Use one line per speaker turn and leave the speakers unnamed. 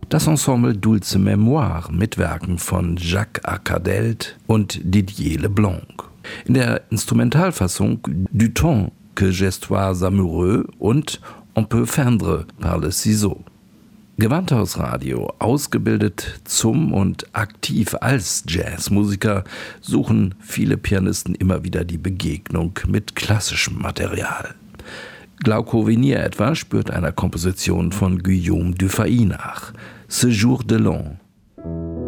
Das Ensemble Dulce Mémoire mit Werken von Jacques Arcadelt und Didier Leblanc. In der Instrumentalfassung Du temps que j'estois amoureux und On peut feindre par le ciseau. Gewandhausradio, ausgebildet zum und aktiv als Jazzmusiker, suchen viele Pianisten immer wieder die Begegnung mit klassischem Material. Glauco Venier etwa spürt einer Komposition von Guillaume Dufay nach, Ce jour de l'an.